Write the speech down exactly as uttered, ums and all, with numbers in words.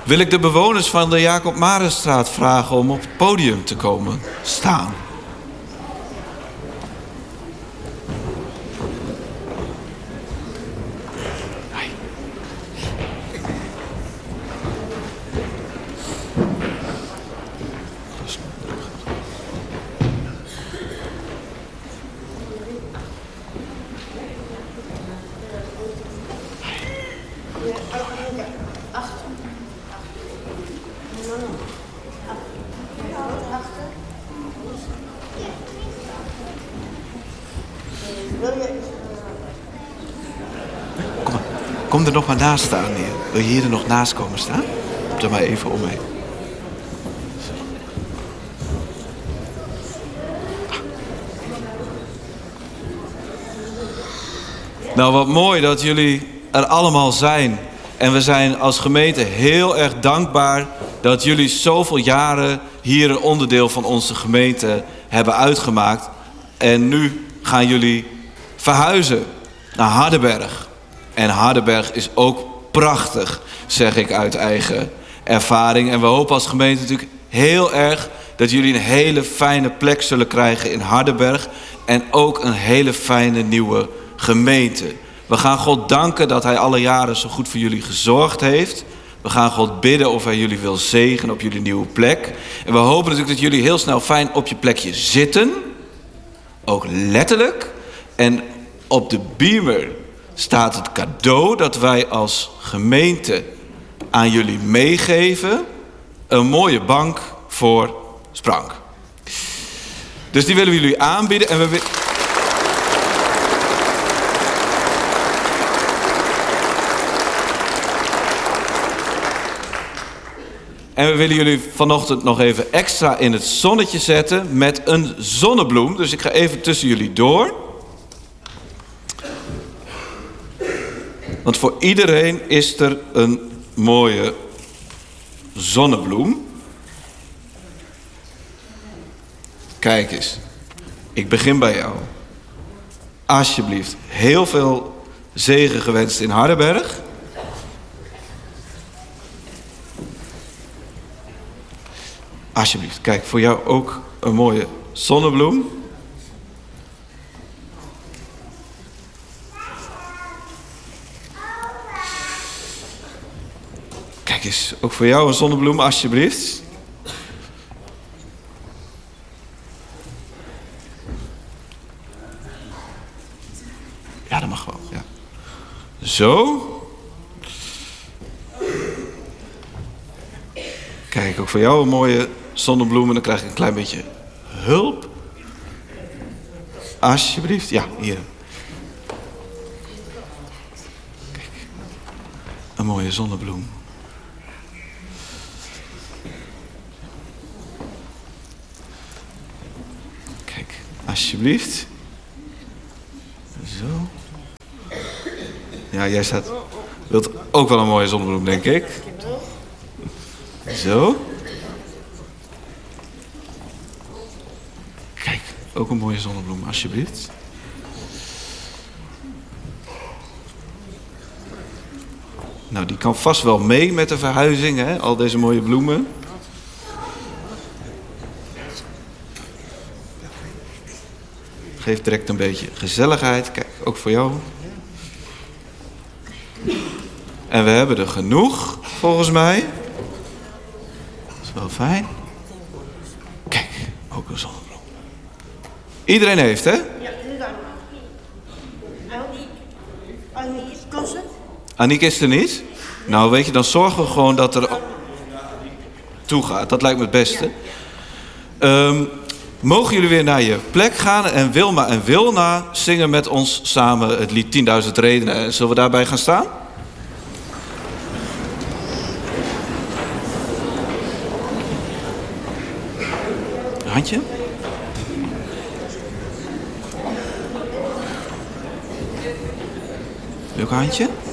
wil ik de bewoners van de Jacob Marenstraat vragen om op het podium te komen staan. Kom, kom er nog maar naast staan, meneer. Wil je hier er nog naast komen staan? Kom er maar even omheen. Nou, wat mooi dat jullie er allemaal zijn. En we zijn als gemeente heel erg dankbaar dat jullie zoveel jaren hier een onderdeel van onze gemeente hebben uitgemaakt. En nu gaan jullie verhuizen naar Hardenberg. En Hardenberg is ook prachtig, zeg ik uit eigen ervaring. En we hopen als gemeente natuurlijk heel erg dat jullie een hele fijne plek zullen krijgen in Hardenberg. En ook een hele fijne nieuwe gemeente. We gaan God danken dat hij alle jaren zo goed voor jullie gezorgd heeft. We gaan God bidden of hij jullie wil zegenen op jullie nieuwe plek. En we hopen natuurlijk dat jullie heel snel fijn op je plekje zitten. Ook letterlijk. En op de beamer staat het cadeau dat wij als gemeente aan jullie meegeven. Een mooie bank voor Sprank. Dus die willen we jullie aanbieden. En we willen... En we willen jullie vanochtend nog even extra in het zonnetje zetten met een zonnebloem. Dus ik ga even tussen jullie door. Want voor iedereen is er een mooie zonnebloem. Kijk eens, ik begin bij jou. Alsjeblieft, heel veel zegen gewenst in Hardenberg. Alsjeblieft, kijk, voor jou ook een mooie zonnebloem. Kijk eens, ook voor jou een zonnebloem, alsjeblieft. Ja, dat mag wel, ja. Zo. Kijk, ook voor jou een mooie zonnebloem. En dan krijg ik een klein beetje hulp. Alsjeblieft. Ja, hier. Kijk. Een mooie zonnebloem. Kijk, alsjeblieft. Zo. Ja, jij staat... wilt ook wel een mooie zonnebloem, denk ik. Zo. Kijk, ook een mooie zonnebloem, alsjeblieft. Nou, die kan vast wel mee met de verhuizing, hè? Al deze mooie bloemen. Geeft direct een beetje gezelligheid. Kijk, ook voor jou. En we hebben er genoeg, volgens mij. Wel fijn. Kijk, ook een zonnebloem. Iedereen heeft, hè? Ja, Aniek, kan ze? Aniek is er niet? Nou, weet je, dan zorgen we gewoon dat er toe gaat. Dat lijkt me het beste. Um, mogen jullie weer naar je plek gaan en Wilma en Wilna zingen met ons samen het lied tienduizend redenen. Zullen we daarbij gaan staan? Handje. Wil ik een handje?